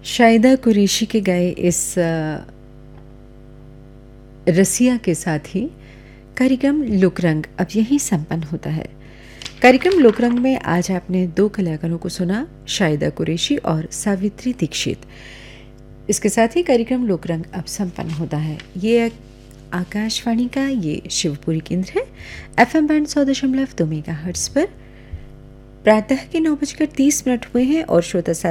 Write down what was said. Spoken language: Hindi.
शाहिदा कुरैशी के गाए इस रसिया के साथ ही कार्यक्रम लोकरंग अब यहीं संपन्न होता है। कार्यक्रम लोकरंग में आज आपने दो कलाकारों को सुना, शाहिदा कुरैशी और सावित्री दीक्षित। इसके साथ ही कार्यक्रम लोकरंग अब संपन्न होता है। ये आकाशवाणी का ये शिवपुरी केंद्र है। FM बैंड 100.2 मेगाहर्ट्ज पर प्रातः के 9:30 हुए हैं और श्रोता